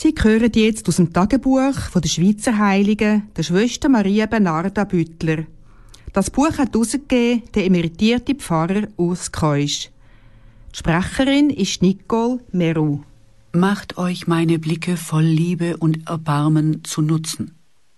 Sie hören jetzt aus dem Tagebuch von der Schweizer Heiligen, der Schwester Maria Bernarda Büttler. Das Buch hat herausgegeben der emeritierte Pfarrer Urs Keusch. Die Sprecherin ist Nicole Meru. Macht euch meine Blicke voll Liebe und Erbarmen zu Nutzen.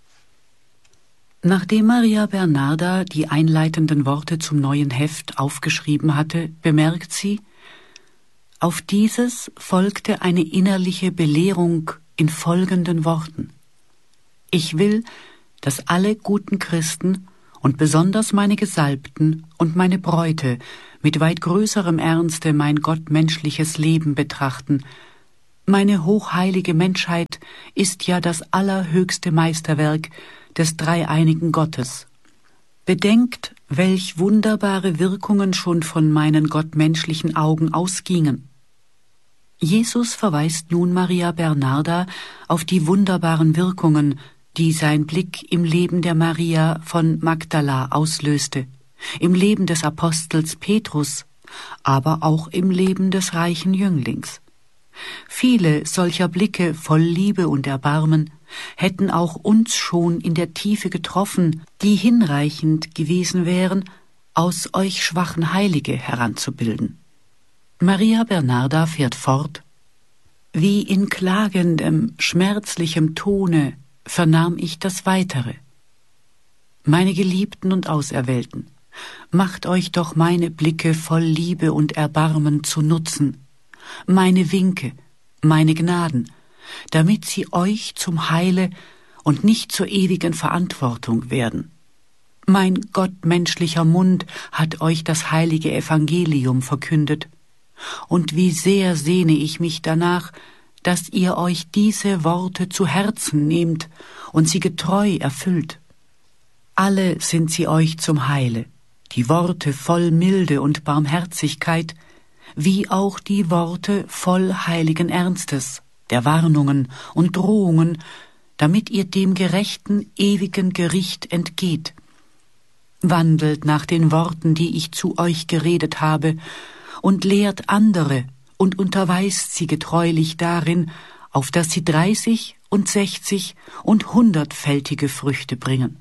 Nachdem Maria Bernarda die einleitenden Worte zum neuen Heft aufgeschrieben hatte, bemerkt sie: Auf dieses folgte eine innerliche Belehrung in folgenden Worten: Ich will, dass alle guten Christen und besonders meine Gesalbten und meine Bräute mit weit größerem Ernste mein gottmenschliches Leben betrachten. Meine hochheilige Menschheit ist ja das allerhöchste Meisterwerk des dreieinigen Gottes. Bedenkt, welch wunderbare Wirkungen schon von meinen gottmenschlichen Augen ausgingen. Jesus verweist nun Maria Bernarda auf die wunderbaren Wirkungen, die sein Blick im Leben der Maria von Magdala auslöste, im Leben des Apostels Petrus, aber auch im Leben des reichen Jünglings. Viele solcher Blicke voll Liebe und Erbarmen hätten auch uns schon in der Tiefe getroffen, die hinreichend gewesen wären, aus euch schwachen Heilige heranzubilden. Maria Bernarda fährt fort: Wie in klagendem, schmerzlichem Tone vernahm ich das Weitere. Meine Geliebten und Auserwählten, macht euch doch meine Blicke voll Liebe und Erbarmen zu Nutzen, meine Winke, meine Gnaden, damit sie euch zum Heile und nicht zur ewigen Verantwortung werden. Mein gottmenschlicher Mund hat euch das heilige Evangelium verkündet, und wie sehr sehne ich mich danach, dass ihr euch diese Worte zu Herzen nehmt und sie getreu erfüllt. Alle sind sie euch zum Heile, die Worte voll Milde und Barmherzigkeit, wie auch die Worte voll heiligen Ernstes, der Warnungen und Drohungen, damit ihr dem gerechten, ewigen Gericht entgeht. Wandelt nach den Worten, die ich zu euch geredet habe, und lehrt andere und unterweist sie getreulich darin, auf dass sie 30 und 60 und 100-fältige Früchte bringen.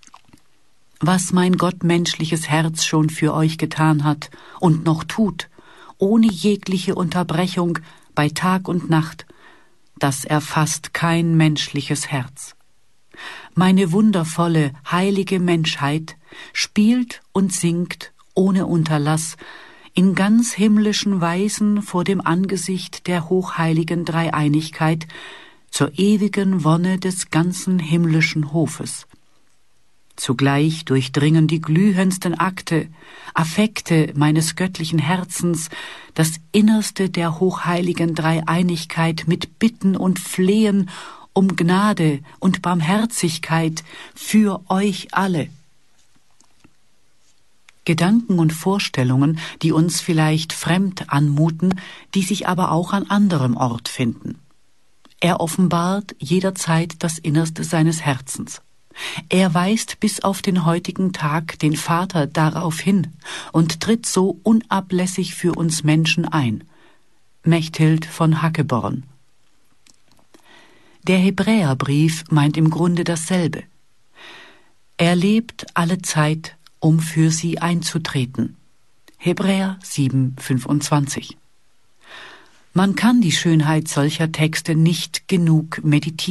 Was mein gottmenschliches Herz schon für euch getan hat und noch tut, ohne jegliche Unterbrechung bei Tag und Nacht, das erfasst kein menschliches Herz. Meine wundervolle, heilige Menschheit spielt und singt ohne Unterlass in ganz himmlischen Weisen vor dem Angesicht der hochheiligen Dreieinigkeit zur ewigen Wonne des ganzen himmlischen Hofes. Zugleich durchdringen die glühendsten Affekte meines göttlichen Herzens das Innerste der hochheiligen Dreieinigkeit mit Bitten und Flehen um Gnade und Barmherzigkeit für euch alle. Gedanken und Vorstellungen, die uns vielleicht fremd anmuten, die sich aber auch an anderem Ort finden. Er offenbart jederzeit das Innerste seines Herzens. Er weist bis auf den heutigen Tag den Vater darauf hin und tritt so unablässig für uns Menschen ein. Mechthild von Hackeborn. Der Hebräerbrief meint im Grunde dasselbe. Er lebt alle Zeit, um für sie einzutreten. Hebräer 7,25. Man kann die Schönheit solcher Texte nicht genug meditieren.